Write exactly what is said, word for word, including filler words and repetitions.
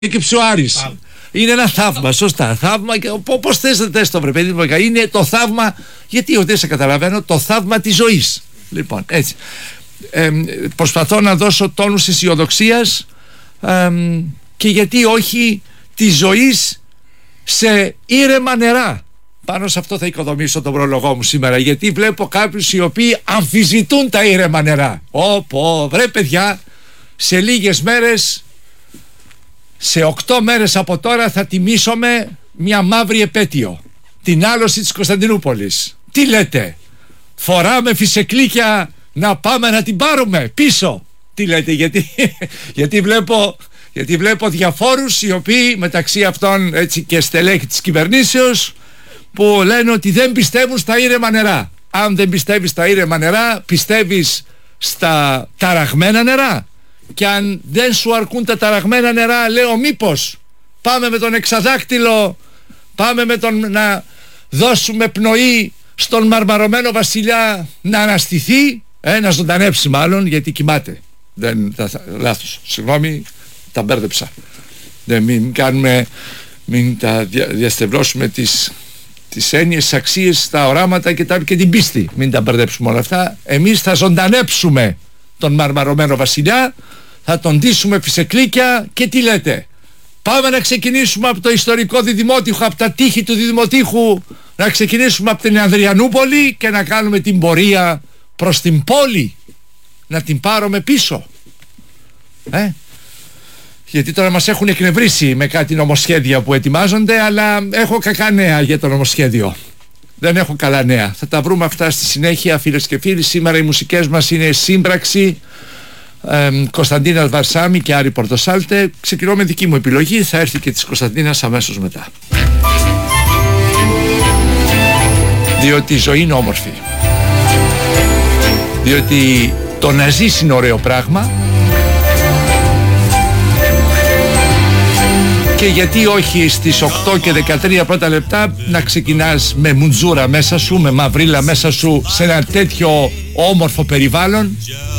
έκυψε ο Άρης. Είναι ένα θαύμα, σωστά. Θαύμα, όπως θες δεν θες το βρε παιδί μου, είναι το θαύμα. Γιατί δεν σε καταλαβαίνω, το θαύμα της ζωής. Λοιπόν, έτσι. Ε, προσπαθώ να δώσω τόνους αισιοδοξίας ε, και γιατί όχι της ζωής σε ήρεμα νερά. Πάνω σε αυτό θα οικοδομήσω τον προλογό μου σήμερα, γιατί βλέπω κάποιους οι οποίοι αμφισβητούν τα ήρεμα νερά. Ωπω, βρε παιδιά, σε λίγες μέρες, σε οκτώ μέρες από τώρα θα τιμήσουμε μια μαύρη επέτειο, την άλωση της Κωνσταντινούπολης. Τι λέτε, φοράμε φυσεκλίκια να πάμε να την πάρουμε πίσω? Τι λέτε, γιατί, γιατί βλέπω... Γιατί βλέπω διαφόρους οι οποίοι, μεταξύ αυτών έτσι και στελέχη της κυβερνήσεως, που λένε ότι δεν πιστεύουν στα ήρεμα νερά. Αν δεν πιστεύεις στα ήρεμα νερά, πιστεύεις στα ταραγμένα νερά? Και αν δεν σου αρκούν τα ταραγμένα νερά, λέω μήπως πάμε με τον εξαδάκτυλο, πάμε με τον να δώσουμε πνοή στον μαρμαρωμένο βασιλιά να αναστηθεί, ε, να ζωντανέψει μάλλον, γιατί κοιμάται. Δεν, θα, θα, λάθος, συγγνώμη, τα μπέρδεψα. Δεν, μην κάνουμε, μην τα δια, διαστευρώσουμε τις, τις έννοιες, τις αξίες, τα οράματα και, τα, και την πίστη. Μην τα μπερδέψουμε όλα αυτά. Εμείς θα ζωντανέψουμε τον μαρμαρωμένο βασιλιά, θα τον ντύσουμε φυσεκλίκια και τι λέτε, πάμε να ξεκινήσουμε από το ιστορικό Διδημότυχο, από τα τείχη του Διδημοτύχου, να ξεκινήσουμε από την Ανδριανούπολη και να κάνουμε την πορεία προς την πόλη, να την πάρουμε πίσω. Ε? Γιατί τώρα μας έχουν εκνευρίσει με κάτι νομοσχέδια που ετοιμάζονται, αλλά έχω κακά νέα για το νομοσχέδιο. Δεν έχω καλά νέα. Θα τα βρούμε αυτά στη συνέχεια, φίλες και φίλοι. Σήμερα οι μουσικές μας είναι σύμπραξη ε, Κωνσταντίνας Βαρσάμι και Άρη Πορτοσάλτε. Ξεκινώ με δική μου επιλογή, θα έρθει και της Κωνσταντίνας αμέσως μετά. Διότι η ζωή είναι όμορφη. Διότι το να ζεις είναι ωραίο πράγμα. Και γιατί όχι στις οκτώ και δεκατρία πρώτα λεπτά να ξεκινάς με μουντζούρα μέσα σου, με μαυρίλα μέσα σου, σε ένα τέτοιο όμορφο περιβάλλον.